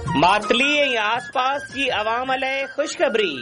मातली ऐं आसपास जी अवाम लाइ ख़ुशख़बरी।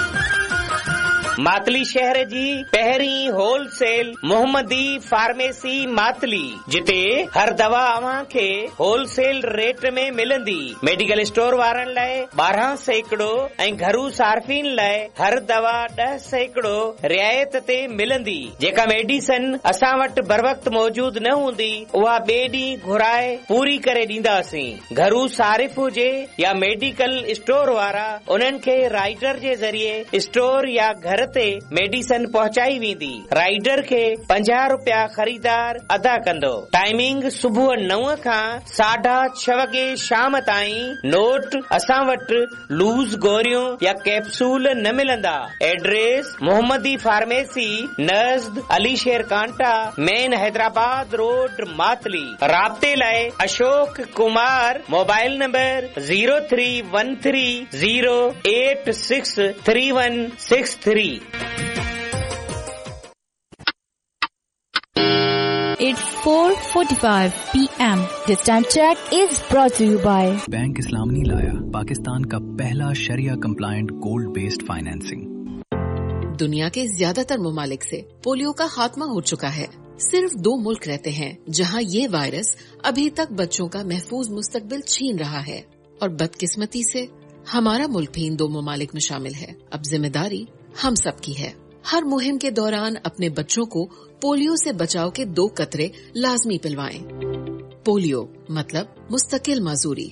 मातली शहर जी पहिरीं होलसेल मोहम्मदी फार्मेसी मातली, जिते हर दवा अव्हां खे होलसेल रेट में मिलंदी। मेडिकल स्टोर वारनि लाइ 12% ऐं घरू सार्फिन लाइ हर दवा 10% रियायत ते मिलंदी। जेका मेडिसिन असां वटि बर वक्त मौजूद न हूंदी, उहा ॿिए ॾींहुं घुराए पूरी करे ॾींदासीं। घरू सारिफ हुजे या मेडिकल स्टोर वारा, उन्हनि खे राइडर जे ज़रिए स्टोर या घर ते मेडिसिन पहुचाई वेंदी। राइडर खे 50 रुपया ख़रीदार अदा कंदो। टाइमिंग सुबुह 9 खां 6:30 वगे शाम ताईं। नोट, असां वटि लूज़ गोरियूं या कैप्सूल न मिलंदा। एड्रेस मोहम्मदी फार्मेसी नज़द अली शेर कांटा, मेन हैदराबाद रोड, मातली। राब्ते लाइ Ashok Kumar, mobile number 0313086363। It's 4:45 p.m. This time check is brought to you by bank इस्लामी लाया, पाकिस्तान का पहला शरिया कंप्लायंट गोल्ड बेस्ड फाइनेंसिंग। दुनिया के ज्यादातर ममालिक से पोलियो का खात्मा हो चुका है। सिर्फ 2 मुल्क रहते हैं जहां ये वायरस अभी तक बच्चों का महफूज मुस्तकबिल छीन रहा है, और बदकिस्मती से हमारा मुल्क भी इन 2 ममालिक में शामिल है। अब जिम्मेदारी हम सब की है। हर मुहिम के दौरान अपने बच्चों को पोलियो से बचाव के 2 कतरे लाजमी पिलवाएं। पोलियो मतलब मुस्तकिल माजूरी।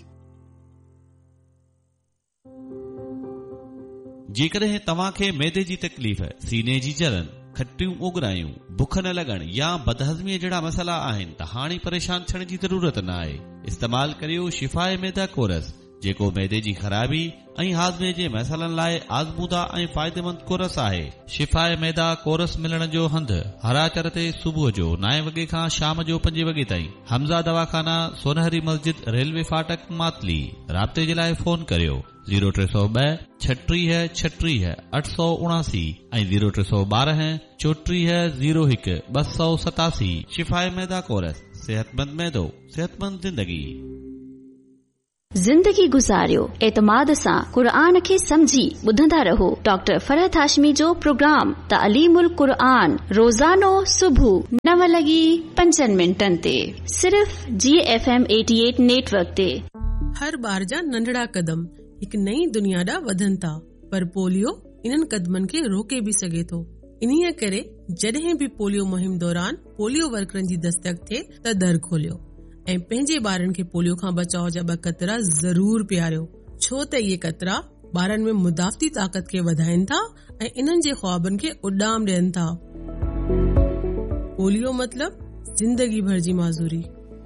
जेकॾहिं तव्हां खे मैदे जी तकलीफ़, सीने जी जलन, खटियूं उगरायूं, बुख न लॻण या बदहज़मीअ जहिड़ा मसइला आहिनि, त हाणे परेशान थियण जी ज़रूरत न आहे। इस्तेमाल करियो शिफ़ाए मैदा कोरस, जेको मैदे जी ख़राबी ऐं हाज़मे जे मसइलनि लाइ आज़मूदा ऐं फ़ाइदेमंद कोरस आहे। शिफ़ाए मैदा कोरस मिलण जो हंधि हराचर ते सुबुह जो 9 वगे खां शाम जो 5 वगे ताईं। हमज़ा दवाखाना, सोनहरी मस्जिद, रेलवे फाटक, मातली। राब्ते जे लाइ फोन करियो 0302 36 36 879 ऐं 0312 34 01 287। शिफ़ाए मैदा कोरस, सेहतमंद मैदो, सेहतमंद जिंदगी। जिंदगी गुज़ारियो एतमाद सां क़ुरान खे समझी ॿुधंदा रहो। डॉक्टर फरहत हाशमी जो प्रोग्राम तालीमुल क़ुरान रोज़ानो सुबुह 9:05 ते सिर्फ़ GFM 88 नेटवर्क ते। हर बार जा नंढड़ा कदम हिक नई दुनिया ॾांहुं वधनि था, पर पोलियो इन्हनि कदमनि खे रोके बि सघे थो। इन्हीअ करे जॾहिं बि पोलियो मुहिम दौरान पोलियो वर्करनि जी दस्तक थिए त दर खोलियो ऐं पंहिंजे ॿारनि खे पोलियो खां बचाव जा 2 कतरा ज़रूर पियारियो, छो त इहे कतरा ॿारनि में मुदाफ़ती ताक़त खे वधाइनि था ऐं इन्हनि जे ख्वाबनि खे उॾाम ॾियनि था। पोलियो मतलब जिंदगी भर जी माज़ूरी।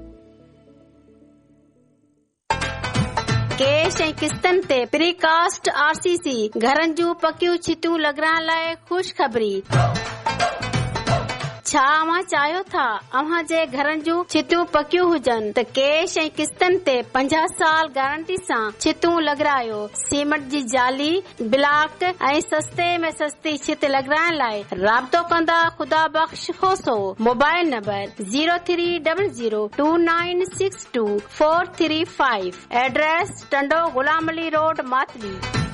कैश ऐं किस्तनि ते प्रीकास्ट RCC घरनि जूं पकियूं छितूं लॻाइण लाइ ख़ुशख़बरी। छा अव्हां चाहियो था अव्हां जे घरनि जूं छितूं पकियूं हुजनि त कैश ऐं किस्तनि ते 50 साल गारंटी सां छितूं लॻारायो। सीमेंट जी जाली, ब्लॉक ऐं सस्ते में सस्ती छित लॻाइण लाइ राब्तो कंदा खुदा बख्श खोसो। Mobile number 03002962 address Tando Ghulam Ali road, Matali.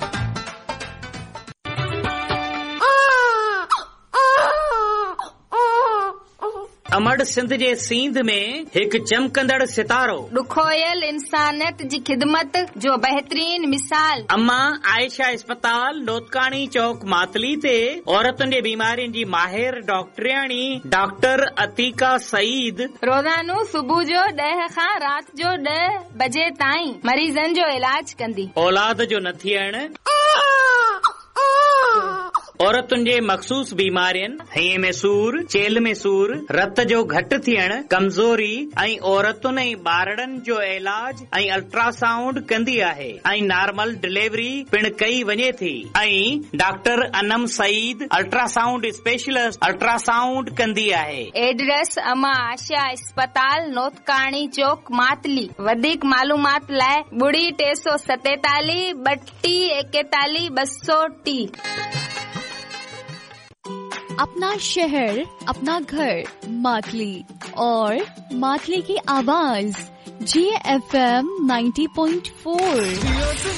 अमड़ Sindh जे सींध में हिकु चमकंदड़ सितारो, ॾुखोयल इंसानियत जी ख़िदमत जो बहितरीन मिसाल। अम्मा आयशा अस्पताल, लोतकानी चौक, मातली ते औरतुनि जे बीमारियुनि जी माहिर डॉक्टरियाणी डॉक्टर अतीका सईद रोज़ानो सुबुह जो 10 खां राति जो 10 बजे ताईं मरीज़नि जो इलाज कंदी। औलाद जो न थियण, औरतुनि जे मखसूस बीमारियुनि, हईअ में सूर, चेल में सूर, रत जो घटि थियण, कमज़ोरी ऐं औरतुनि ऐं ॿारड़नि जो इलाज ऐं अल्ट्रासाउंड कंदी आहे ऐं नॉर्मल डिलीवरी पिण कई वञे थी। ऐं doctor Anam Saeed ultrasound specialist ultrasound कंदी आहे। एड्रेस अमा आशा अस्पताल, नोतकाणी चौक, मातली। वधीक मालूमात लाइ 347 32 230। अपना शहर, अपना घर, मातली और मातली की आवाज GFM 90.4